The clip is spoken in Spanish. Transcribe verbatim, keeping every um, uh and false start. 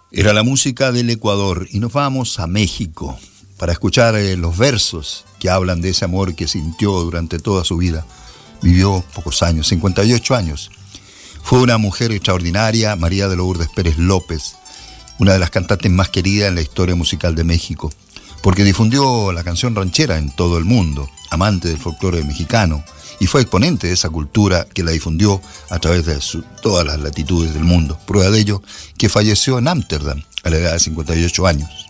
Era la música del Ecuador y nos vamos a México para escuchar eh, los versos que hablan de ese amor que sintió durante toda su vida. Vivió pocos años, cincuenta y ocho años. Fue una mujer extraordinaria, María de Lourdes Pérez López, una de las cantantes más queridas en la historia musical de México, porque difundió la canción ranchera en todo el mundo, amante del folclore mexicano, y fue exponente de esa cultura que la difundió a través de su, todas las latitudes del mundo. Prueba de ello, que falleció en Ámsterdam a la edad de cincuenta y ocho años.